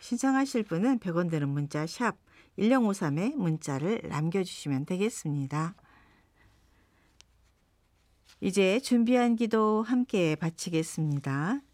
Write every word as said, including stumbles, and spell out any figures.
신청하실 분은 백 원 드는 문자 샵 일공오삼에 문자를 남겨주시면 되겠습니다. 이제 준비한 기도 함께 바치겠습니다.